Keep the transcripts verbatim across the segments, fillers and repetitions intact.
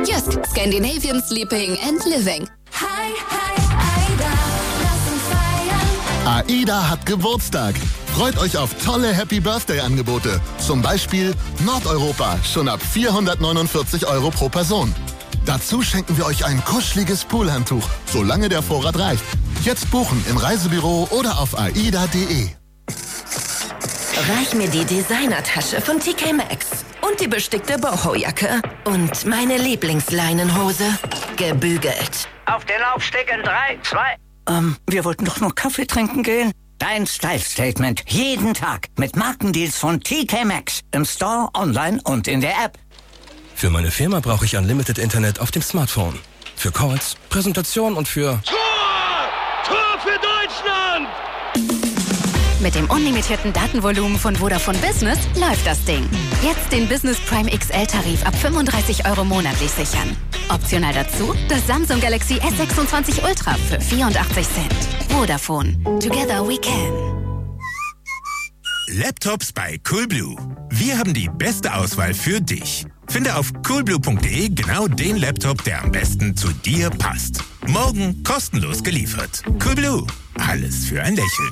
Jysk, Scandinavian Sleeping and Living. Hi, hi, Aida, lass uns feiern. AIDA hat Geburtstag. Freut euch auf tolle Happy-Birthday-Angebote. Zum Beispiel Nordeuropa, schon ab vierhundertneunundvierzig Euro pro Person. Dazu schenken wir euch ein kuscheliges Poolhandtuch, solange der Vorrat reicht. Jetzt buchen im Reisebüro oder auf aida punkt de. Reich mir die Designertasche von T K Maxx und die bestickte Boho-Jacke und meine Lieblingsleinenhose, gebügelt. Auf den Laufsteg in drei, zwei. Ähm, wir wollten doch nur Kaffee trinken gehen. Dein Style-Statement jeden Tag mit Markendeals von T K Maxx im Store, online und in der App. Für meine Firma brauche ich Unlimited Internet auf dem Smartphone. Für Calls, Präsentation und für... Tor! Tor für Deutschland! Mit dem unlimitierten Datenvolumen von Vodafone Business läuft das Ding. Jetzt den Business Prime X L-Tarif ab fünfunddreißig Euro monatlich sichern. Optional dazu das Samsung Galaxy S sechsundzwanzig Ultra für vierundachtzig Cent. Vodafone. Together we can. Laptops bei Coolblue. Wir haben die beste Auswahl für dich. Finde auf coolblue punkt de genau den Laptop, der am besten zu dir passt. Morgen kostenlos geliefert. Coolblue. Alles für ein Lächeln.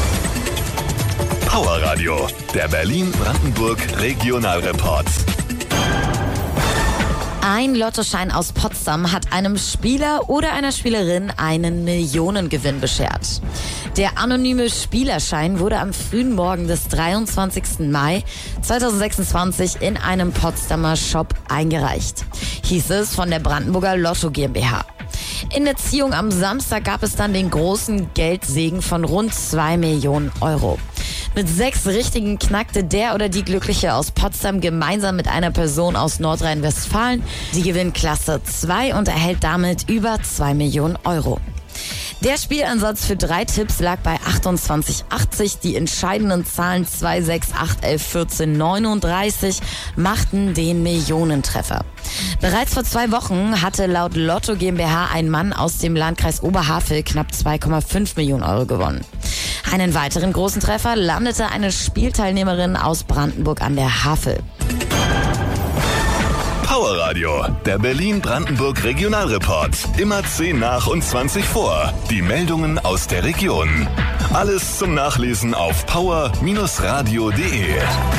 Power Radio, der Berlin-Brandenburg Regionalreport. Ein Lottoschein aus Potsdam hat einem Spieler oder einer Spielerin einen Millionengewinn beschert. Der anonyme Spielerschein wurde am frühen Morgen des dreiundzwanzigsten Mai zweitausendsechsundzwanzig in einem Potsdamer Shop eingereicht, hieß es von der Brandenburger Lotto GmbH. In der Ziehung am Samstag gab es dann den großen Geldsegen von rund zwei Millionen Euro. Mit sechs Richtigen knackte der oder die Glückliche aus Potsdam gemeinsam mit einer Person aus Nordrhein-Westfalen die Gewinnklasse zwei und erhält damit über zwei Millionen Euro. Der Spielansatz für drei Tipps lag bei achtundzwanzig achtzig. Die entscheidenden Zahlen zwei, sechs, acht, elf, vierzehn, neununddreißig machten den Millionentreffer. Bereits vor zwei Wochen hatte laut Lotto GmbH ein Mann aus dem Landkreis Oberhavel knapp zwei Komma fünf Millionen Euro gewonnen. Einen weiteren großen Treffer landete eine Spielteilnehmerin aus Brandenburg an der Havel. Power Radio, der Berlin-Brandenburg Regionalreport. Immer zehn nach und zwanzig vor. Die Meldungen aus der Region. Alles zum Nachlesen auf power Bindestrich radio punkt de.